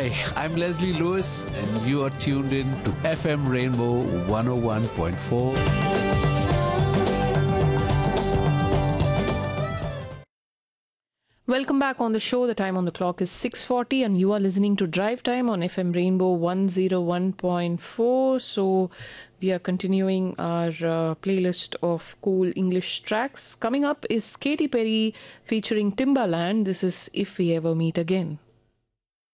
Hi, I'm Leslie Lewis, and you are tuned in to FM Rainbow 101.4. Welcome back on the show. The time on the clock is 6:40 and you are listening to Drive Time on FM Rainbow 101.4. So we are continuing our playlist of cool English tracks. Coming up is Katy Perry featuring Timbaland. This is If We Ever Meet Again.